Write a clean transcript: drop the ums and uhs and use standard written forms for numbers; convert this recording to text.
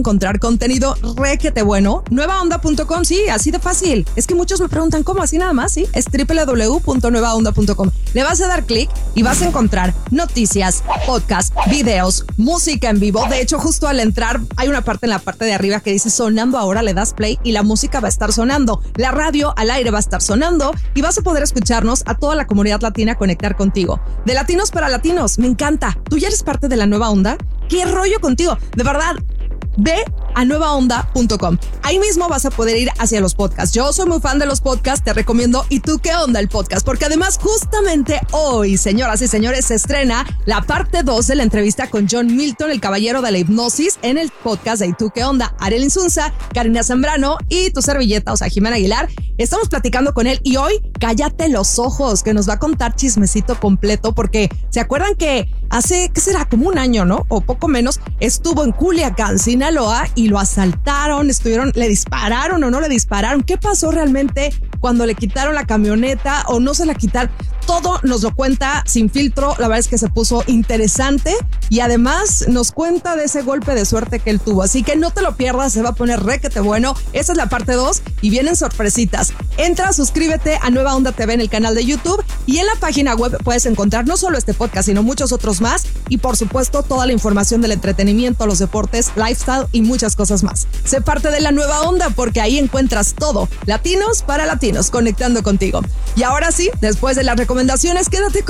encontrar contenido requete bueno. Nuevaonda.com, sí, así de fácil. Es que muchos me preguntan cómo, así nada más, sí. Es www.nuevaonda.com. Le vas a dar clic y vas a encontrar noticias, podcasts, videos, música en vivo. De hecho, justo al entrar hay una parte en la parte de arriba que dice sonando ahora, le das play y la música va a estar sonando. La radio al aire va a estar sonando y vas a poder escucharnos a toda la comunidad latina, conectar contigo. De latinos para latinos, me encanta. ¿Tú ya eres parte de la Nueva Onda? ¿Qué rollo contigo? De verdad, ve a nuevaonda.com. Ahí mismo vas a poder ir hacia los podcasts. Yo soy muy fan de los podcasts, te recomiendo ¿Y tú qué onda? El podcast, porque además justamente hoy, señoras y señores, se estrena la parte 2 de la entrevista con John Milton, el caballero de la hipnosis, en el podcast de ¿Y tú qué onda? Ariel Insunza, Karina Zambrano y tu servilleta, o sea, Jimena Aguilar. Estamos platicando con él y hoy cállate los ojos, que nos va a contar chismecito completo, porque ¿se acuerdan que hace, qué será, como un año, ¿no? O poco menos, estuvo en Culiacán, Sinaloa, y lo asaltaron, le dispararon o no le dispararon. ¿Qué pasó realmente cuando le quitaron la camioneta o no se la quitaron? Todo nos lo cuenta sin filtro. La verdad es que se puso interesante y además nos cuenta de ese golpe de suerte que él tuvo. Así que no te lo pierdas, se va a poner requete bueno. Esa es la parte 2 y vienen sorpresitas. Entra, suscríbete a Nueva Onda TV en el canal de YouTube y en la página web puedes encontrar no solo este podcast, sino muchos otros más y por supuesto toda la información del entretenimiento, los deportes, lifestyle y muchas cosas más. Sé parte de la Nueva Onda porque ahí encuentras todo. Latinos para latinos, conectando contigo. Y ahora sí, después de las recomendaciones, quédate con